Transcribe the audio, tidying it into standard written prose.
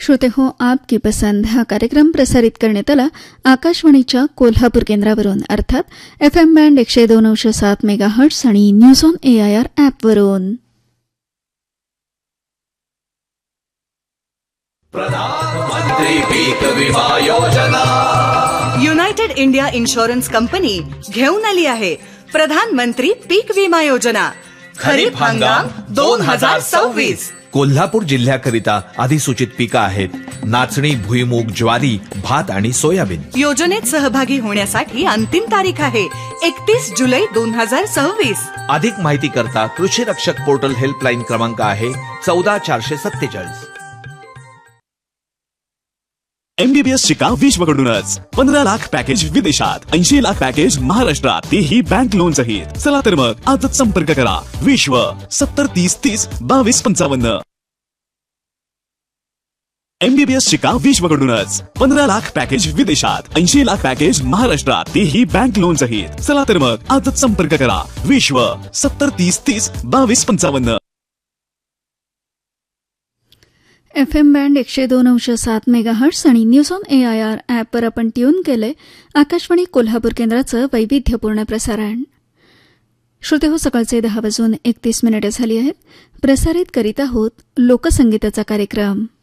श्रोते हो आपकी पसंद हा कार्यक्रम प्रसारित करण्यात आला आकाशवाणीच्या कोल्हापूर केंद्रावरून अर्थात FM बँड 102.7 मेगाहर्ट्झ आणि न्यूज ऑन AIR ॲपवरून. प्रधानमंत्री पीक विमा योजना. युनायटेड इंडिया इन्शुरन्स कंपनी घेऊन आली आहे प्रधानमंत्री पीक विमा योजना. खरीप हंगाम 2026. कोल्हापूर जिल्ह्याकरिता अधिसूचित पिकं आहेत नाचणी, भुईमूग, ज्वारी, भात आणि सोयाबीन. योजनेत सहभागी होण्यासाठी अंतिम तारीख आहे 31 जुलै 2026. अधिक माहिती करता कृषी रक्षक पोर्टल हेल्पलाईन क्रमांक आहे 14447. MBBS शिका विश्वकडूनच 15 लाख पॅकेज विदेशात, 80 लाख पॅकेज महाराष्ट्रात, तेही बँक लोन सहित. चला तर मग आजच संपर्क करा. विश्व 7030302255. MBBS शिका विश्वकडूनच 15 लाख पॅकेज विदेशात, 80 लाख पॅकेज महाराष्ट्रात, तेही बँक लोन सहित. चला तर मग आजच संपर्क करा. विश्व 7030302255. FM बँड 102.7 मेगाहर्ट्झ आणि न्यूज ऑन AIR ॲपवर आपण ट्यून केलंय आकाशवाणी कोल्हापूर केंद्राचं वैविध्यपूर्ण प्रसारण. श्रोते हो, सकाळचे 10:31 झाली आहेत. प्रसारित करीत आहोत लोकसंगीताचा कार्यक्रम.